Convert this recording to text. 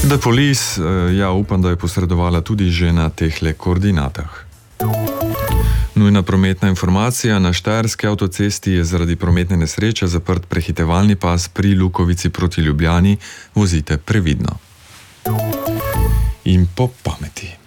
The Police, upam, da je posredovala tudi že na tehle koordinatah. Nujna prometna informacija. Na štajerski avtocesti je zaradi prometne nesreče zaprt prehitevalni pas pri Lukovici proti Ljubljani. Vozite previdno. In po pameti.